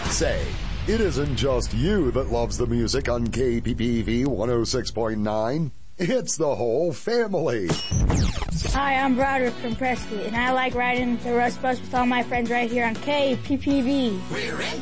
Say, it isn't just you that loves the music on KPPV 106.9. It's the whole family. Hi, I'm Broderick from Prescott, and I like riding the Rust Bus with all my friends right here on KPPV.